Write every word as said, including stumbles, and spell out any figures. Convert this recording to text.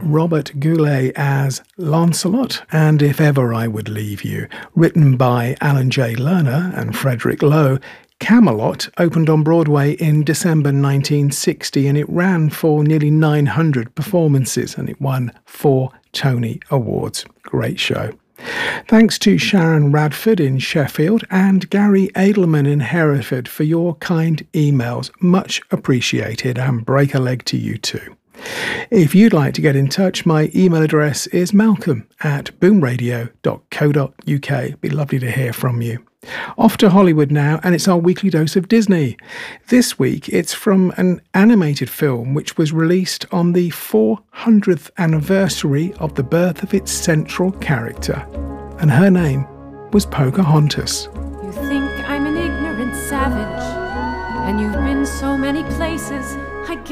Robert Goulet as Lancelot and If Ever I Would Leave You. Written by Alan J. Lerner and Frederick Lowe, Camelot opened on Broadway in December nineteen sixty and it ran for nearly nine hundred performances and it won four Tony Awards. Great show. Thanks to Sharon Radford in Sheffield and Gary Edelman in Hereford for your kind emails. Much appreciated, and break a leg to you too. If you'd like to get in touch, my email address is malcolm at boomradio dot co dot uk. Be lovely to hear from you. Off to Hollywood now, and it's our weekly dose of Disney. This week, it's from an animated film which was released on the four hundredth anniversary of the birth of its central character, and her name was Pocahontas. You think I'm an ignorant savage, and you've been so many places